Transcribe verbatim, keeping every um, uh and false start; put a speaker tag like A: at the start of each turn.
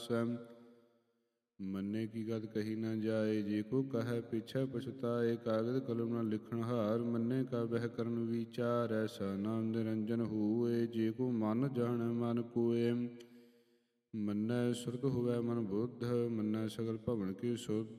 A: ਮੰਨੇ ਕੀ ਗਤ ਕਹੀ ਨਾ ਜਾਏ, ਜੇ ਕੋ ਕਹੈ ਪਿਛੈ ਪਛਤਾਏ। ਕਾਗਦ ਕਲਮ ਨਾ ਲਿਖਣ ਹਾਰ, ਮੰਨੇ ਕਾ ਬਹਿ ਕਰਨ ਵਿਚਾਰ। ਐਸਾ ਨਾਮ ਨਿਰੰਜਨ ਹੋਏ, ਜੇ ਕੋ ਮਨ ਜਾਣੈ ਮਨ ਕੋਇ। ਮੰਨੈ ਸੁਰਤ ਹੋਵੈ ਮਨ ਬੁੱਧ, ਮੰਨੈ ਸਗਲ ਭਵਨ ਕੀ ਸੁਧ।